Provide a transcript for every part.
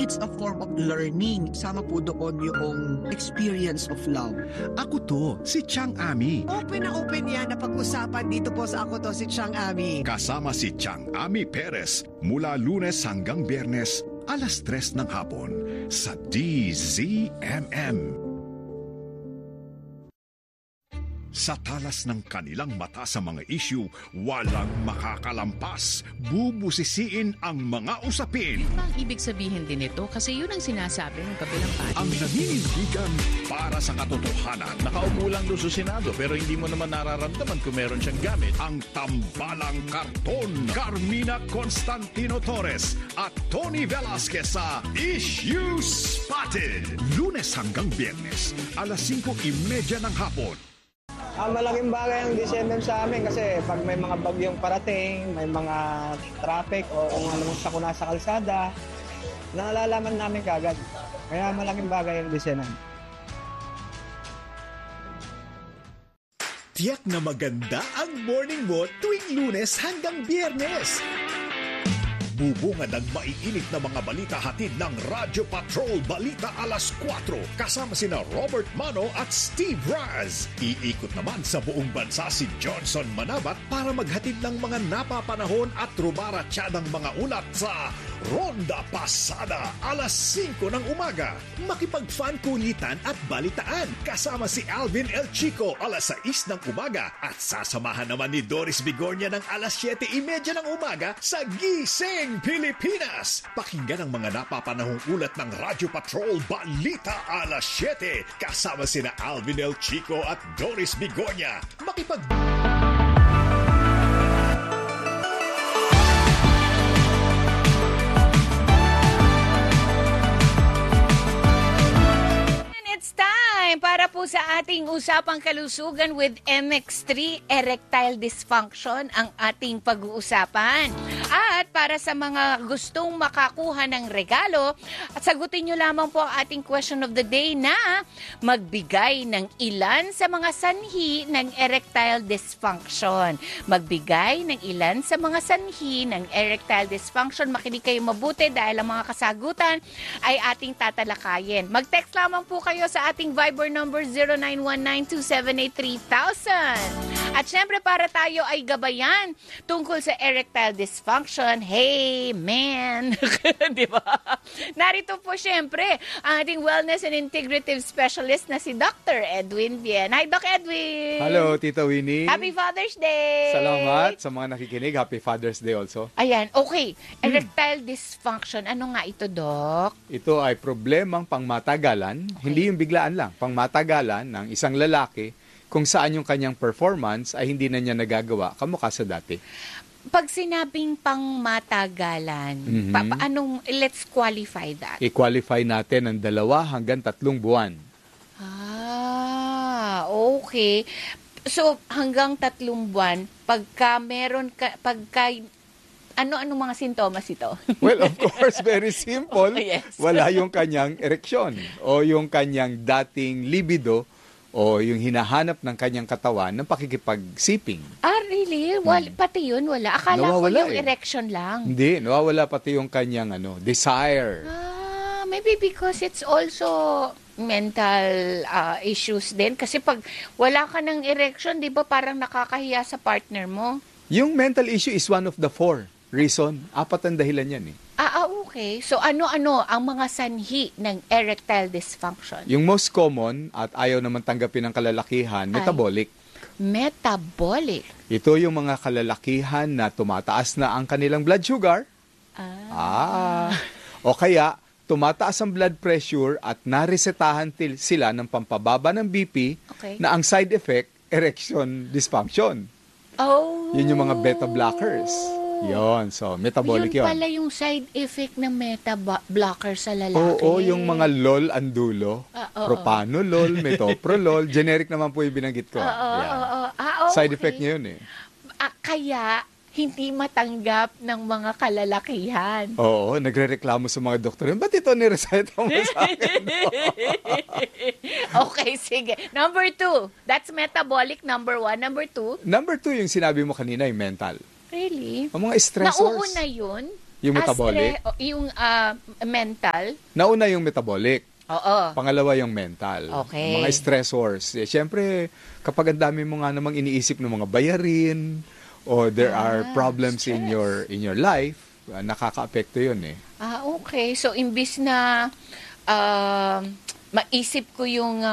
it's a form of learning. Sama po doon yung experience of love. Ako to, si Chang Ami. Open na open yan na pag-usapan dito po sa Ako To si Chang Ami. Kasama si Chang Ami Perez mula Lunes hanggang Biyernes, alas 3 ng hapon sa DZMM. Sa talas ng kanilang mata sa mga issue, walang makakalampas. Bubusisiin ang mga usapin. Ang ibig sabihin din ito kasi yun ang sinasabi ng kabilang party. Ang naninindigan para sa katotohanan. Nakaupo lang doon sa Senado pero hindi mo naman nararamdaman kung meron siyang gamit. Ang tambalang karton. Carmina Constantino Torres at Tony Velasquez sa Issue Spotted. Lunes hanggang Biyernes, alas 5:30 ng hapon. Malaking bagay ang DCMM sa amin kasi pag may mga bagyong parating, may mga traffic o kung anong sakuna sa kalsada, nalalaman namin kagad. Kaya malaking bagay ang DCMM. Tiyak na maganda ang morning mo tuwing Lunes hanggang Biyernes. Bubungad ang maiinit na mga balita hatid ng Radyo Patrol Balita alas 4 kasama sina Robert Mano at Steve Raz. Iikot naman sa buong bansa si Johnson Manabat para maghatid ng mga napapanahon at rumaratsyadang mga ulat sa Ronda Pasada alas 5 ng umaga. Makipag-fan kulitan at balitaan kasama si Alvin El Chico alas 6 ng umaga at sasamahan naman ni Doris Bigornia ng alas 7:30 ng umaga sa Gising Pilipinas. Pakinggan ang mga napapanahong ulat ng Radyo Patrol Balita alas 7 kasama sina Alvin El Chico at Doris Bigornia. It's time para po sa ating usapang kalusugan with MX3, erectile dysfunction ang ating pag-uusapan. At para sa mga gustong makakuha ng regalo, at sagutin nyo lamang po ang ating question of the day na magbigay ng ilan sa mga sanhi ng erectile dysfunction. Magbigay ng ilan sa mga sanhi ng erectile dysfunction. Makinig kayo mabuti dahil ang mga kasagutan ay ating tatalakayin. Mag-text lamang po kayo sa ating Viber number 0919-278-3000. At syempre para tayo ay gabayan tungkol sa erectile dysfunction. Hey, man! Di ba? Narito po syempre ang ating wellness and integrative specialist na si Dr. Edwin Bien. Hi, Doc Edwin! Hello, Tita Winnie. Happy Father's Day! Salamat sa mga nakikinig. Happy Father's Day also. Ayan, okay. Erectile dysfunction. Ano nga ito, Doc? Ito ay problemang pangmatagalan. Okay. Hindi yung biglaan lang. Pangmatagalan ng isang lalaki kung saan yung kanyang performance ay hindi na niya nagagawa kamukha sa dati. Pag sinabing pangmatagalan, let's qualify that. I-qualify natin ng 2 hanggang 3 buwan. Ah, okay. So, hanggang 3 buwan, pagka ano mga sintomas ito? Well, of course, very simple. Yes. Wala yung kanyang ereksyon o yung kanyang dating libido o yung hinahanap ng kanyang katawan ng pakikipagsiping. Ah, really? Pati yun, wala. Akala nawawala ko yung erection lang. Hindi, nawawala pati yung kanyang desire. Ah, maybe because it's also mental issues din. Kasi pag wala ka ng erection, di ba parang nakakahiya sa partner mo? Yung mental issue is one of the 4 reason. 4 ang dahilan yan eh. Okay. So, ano-ano ang mga sanhi ng erectile dysfunction? Yung most common, at ayaw naman tanggapin ng kalalakihan, metabolic. Metabolic? Ito yung mga kalalakihan na tumataas na ang kanilang blood sugar. O kaya, tumataas ang blood pressure at naresetahan sila ng pampababa ng BP na ang side effect, erection dysfunction. Oh. Yun yung mga beta blockers. Yon, so metabolic yun. Yun pala yung side effect ng beta-blocker sa lalaki. Oo, yung mga LOL ang dulo. Propanolol, metoprolol. Generic naman po yung binanggit ko. Okay. Side effect niya yun eh. Kaya, hindi matanggap ng mga kalalakihan. Oo, nagre-reklamo sa mga doktor. Ba't ito nireseta mo sa akin? Okay, sige. Number 2, that's metabolic. Number 1. Number 2? Number 2, yung sinabi mo kanina, yung mental. Really? Ang mga stressors. Nauuna yun? Yung metabolic. Yung mental. Nauna yung metabolic. Oo. Pangalawa yung mental. Okay. Mga stressors. Siyempre, kapag ang dami mo nga namang iniisip ng mga bayarin or there are problems in your life, nakaka-apekto yun eh. Okay. So, imbis na maisip ko yung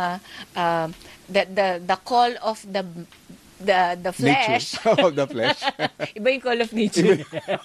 the call of the flesh. Nature. Of the flesh. Iba yung call of nature.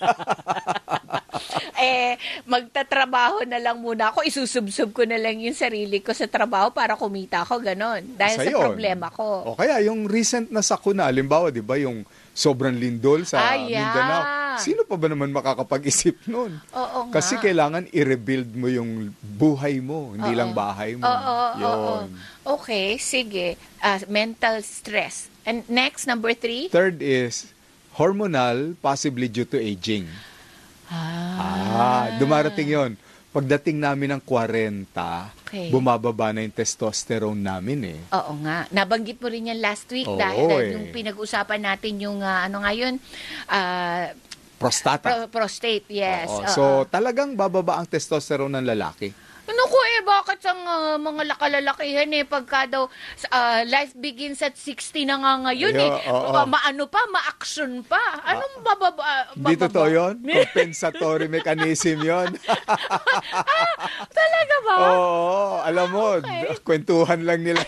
Magtatrabaho na lang muna ako. Isusubsub ko na lang yung sarili ko sa trabaho para kumita ako, ganon. Dahil sa problema ko. O kaya yung recent na sakuna, halimbawa, di ba, yung sobrang lindol sa Mindanao. Sino pa ba naman makakapag-isip nun? Oo nga. Kasi kailangan i-rebuild mo yung buhay mo, hindi lang bahay mo. Oo. Okay, sige. Mental stress. And next, number 3? Third is hormonal, possibly due to aging. Dumarating yon. Pagdating namin ng 40, bumababa na yung testosterone namin eh. Oo nga. Nabanggit mo rin yan last week dahil yung pinag-usapan natin yung prostate, yes. So talagang bababa ang testosterone ng lalaki. Naku bakit ang mga kalalakihan pagka daw life begins at 60 na nga ngayon maano pa, ma-action pa. Anong bababa? Hindi totoo yun? Compensatory mechanism yun. Talaga ba? Oo, alam mo, kwentuhan lang nila.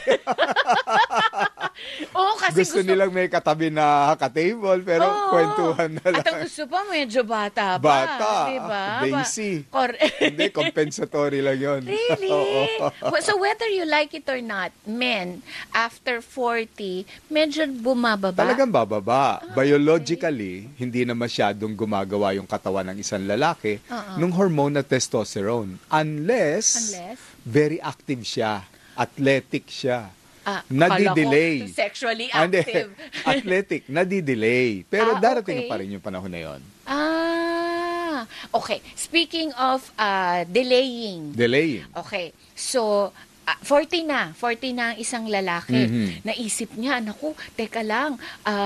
Kasi gusto nilang may katabi na ka-table, pero kwentuhan na lang. At ang gusto pa, medyo bata pa. Bata. Diba? Daisy. Hindi, compensatory lang yun. Really? So whether you like it or not, men, after 40, medyo bumababa? Talagang bababa. Biologically, hindi na masyadong gumagawa yung katawan ng isang lalaki nung hormone na testosterone. Unless very active siya, athletic siya. Nadidelay. Sexually active. Athletic, nadidelay. Pero darating pa rin yung panahon na yun. Okay. Speaking of delaying. Okay. So, 40 na ang isang lalaki. Naisip niya, naku, teka lang,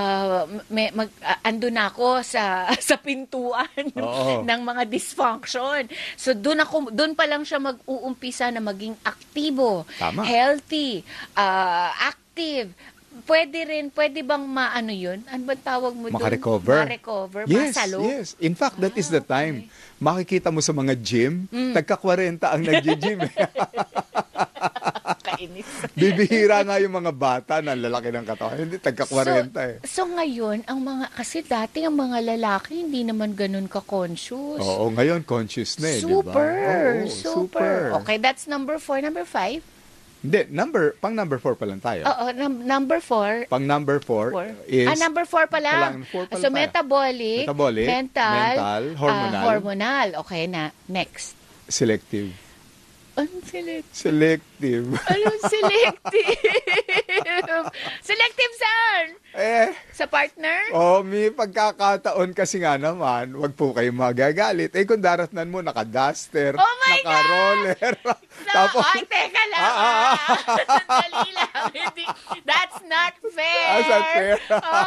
ando na ako sa pintuan ng mga dysfunction. So, doon pa lang siya mag-uumpisa na maging aktibo, healthy, active. Pwede bang maano yun? Ano ba tawag mo doon? Makarecover. Masalo? Yes. In fact, that is the time. Makikita mo sa mga gym, tagka-40 ang nag-gym. Kainis. Bibihira nga yung mga bata na lalaki ng katawan. Hindi, tagka-40 So ngayon, kasi dati ang mga lalaki hindi naman ganun ka-conscious. Oo, ngayon conscious na Super. Okay, that's number 4. Number 5? Hindi, pang number 4 pa lang tayo. Oo, number 4. Pang number 4 is... number 4 pa lang. So, metabolic, mental, hormonal. Okay na. Next. Selective. Anong selective? Selective. Anong selective? Selective saan? Sa partner? May pagkakataon kasi nga naman, wag po kayo magagalit. Kung daratnan mo, naka-duster, naka-roller. Tapos, teka lang. Sandali lang. That's not fair. That's not fair.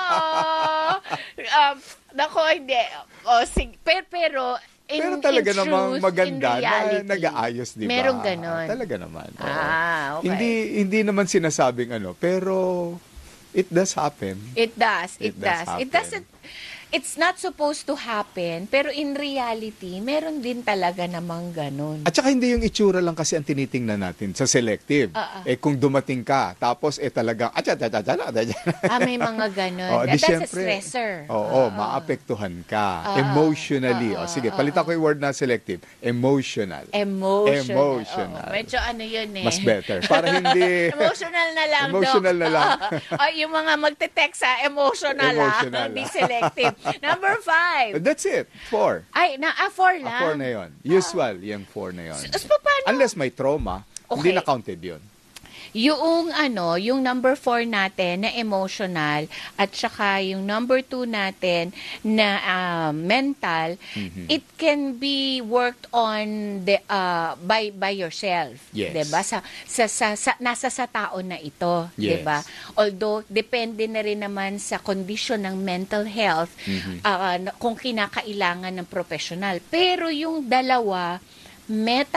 Nako, hindi. Pero talaga namang maganda na nag-aayos, di ba? Merong ganon. Talaga naman. Okay. Hindi naman sinasabing pero it does happen. It does. It's not supposed to happen, pero in reality, meron din talaga namang ganun. At saka hindi yung itsura lang kasi ang tinitingnan natin sa selective. Kung dumating ka, tapos talagang, may mga ganun. That's a stressor. Maapektuhan ka. Emotionally. Sige, palitan ko yung word na selective. Emotional. Medyo yun Mas better. Para hindi... Emotional na lang, Emotional na lang. Yung mga magte-text emotional. Hindi selective. Number 5. That's it. 4. 4 lang. 4 na yun. Usual, yung 4 na yun. So, paano? Unless may trauma, hindi na counted yun. yung number 4 natin na emotional at saka yung number 2 natin na mental, it can be worked on by yourself. Yes. 'Di ba? Nasa sa tao na ito, 'di ba? Although depende na rin naman sa condition ng mental health kung kinakailangan ng professional. Pero yung dalawa,